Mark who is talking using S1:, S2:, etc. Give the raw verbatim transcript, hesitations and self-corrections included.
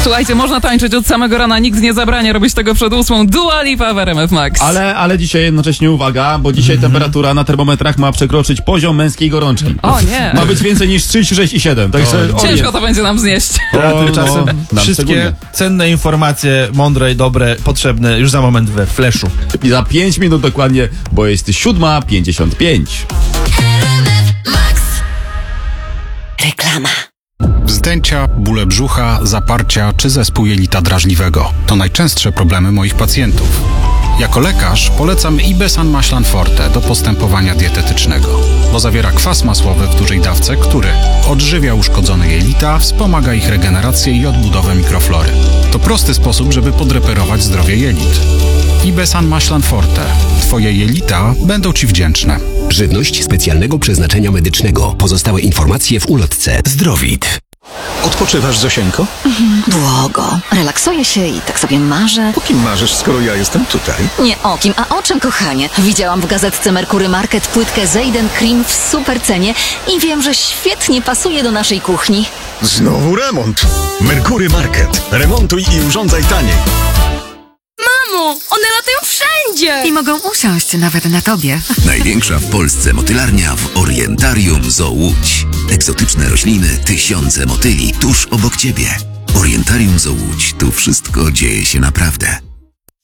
S1: Słuchajcie, można tańczyć od samego rana, nikt nie zabrania robić tego przed ósmą. Dua Lipa w R M F Max.
S2: Ale, ale dzisiaj jednocześnie uwaga, bo dzisiaj temperatura na termometrach ma przekroczyć poziom męskiej gorączki.
S1: O nie.
S2: Ma być więcej niż trzydzieści sześć i siedem. Także
S1: Ciężko to będzie nam znieść.
S3: A
S2: O,
S3: tymczasem
S2: no,
S3: wszystkie
S2: szczególnie.
S3: cenne informacje, mądre i dobre, potrzebne już za moment we Flashu.
S2: I za pięć minut dokładnie, bo jest siódma pięćdziesiąt pięć.
S4: Reklama.
S5: Wzdęcia, bóle brzucha, zaparcia czy zespół jelita drażliwego to najczęstsze problemy moich pacjentów. Jako lekarz polecam Ibesan Maślan Forte do postępowania dietetycznego, bo zawiera kwas masłowy w dużej dawce, który odżywia uszkodzone jelita, wspomaga ich regenerację i odbudowę mikroflory. To prosty sposób, żeby podreperować zdrowie jelit. Ibesan Maślan Forte. Twoje jelita będą Ci wdzięczne.
S4: Żywność specjalnego przeznaczenia medycznego. Pozostałe informacje w ulotce. Zdrowit.
S6: Odpoczywasz, Zosieńko?
S7: Długo. Relaksuję się i tak sobie marzę.
S6: O kim marzysz, skoro ja jestem tutaj?
S7: Nie o kim, a o czym, kochanie? Widziałam w gazetce Merkury Market płytkę Zejden Cream w super cenie i wiem, że świetnie pasuje do naszej kuchni.
S6: Znowu remont. Merkury Market. Remontuj i urządzaj taniej.
S8: Mamo, one latają wszędzie!
S9: I mogą usiąść nawet na tobie.
S10: Największa w Polsce motylarnia w Orientarium Zoo Łódź. Egzotyczne rośliny, tysiące motyli tuż obok ciebie. Orientarium Zoo Łódź. Tu wszystko dzieje się naprawdę.